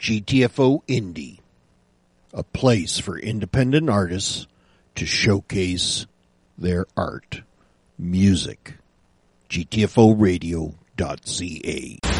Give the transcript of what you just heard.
GTFO Indie, a place for independent artists to showcase their art. Music. GTFOradio.ca.